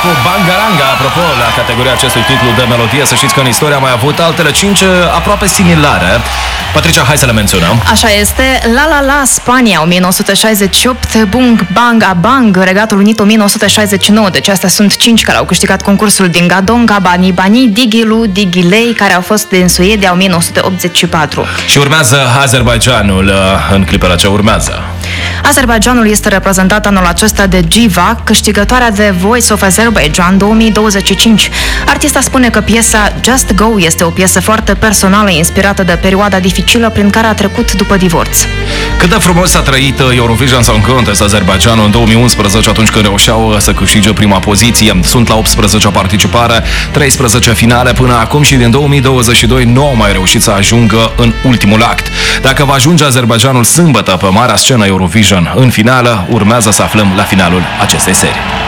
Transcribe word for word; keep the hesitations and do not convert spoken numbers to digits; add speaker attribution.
Speaker 1: cu Bangaranga. Apropo, la categoria acestui titlu de melodie, să știți că în istorie am mai avut altele cinci aproape similare. Patricia, hai să le menționăm.
Speaker 2: Așa este. La La La, Spania, o mie nouă sute șaizeci și opt, Bung Bang Abang, Regatul Unit, o mie nouă sute șaizeci și nouă. Deci astea sunt cinci care au câștigat concursul din Gadonga, Bani Bani, Digilu, Digilei, care au fost din Suedia, o mie nouă sute optzeci și patru.
Speaker 1: Și urmează Azerbaidjanul în clipele ce urmează.
Speaker 2: Azerbaidjanul este reprezentat anul acesta de Giva, câștigătoarea de Voice of Azerbaijan două mii douăzeci și cinci. Artista spune că piesa Just Go este o piesă foarte personală, inspirată de perioada dificilă prin care a trecut după divorț.
Speaker 1: Cât de frumos a trăit Eurovision Song Contest Azerbaidjanul în două mii unsprezece, atunci când reușeau să câștige prima poziție. Sunt la optsprezecea participare, treisprezece finale până acum și din două mii douăzeci și doi nu au mai reușit să ajungă în ultimul act. Dacă va ajunge Azerbaidjanul sâmbătă pe marea scenă Eurovision în finală, urmează să aflăm la finalul acestei serii.